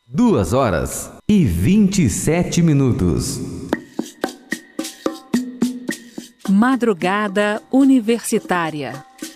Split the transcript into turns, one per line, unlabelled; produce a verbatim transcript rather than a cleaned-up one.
Duas horas e vinte e sete minutos.
Madrugada Universitária.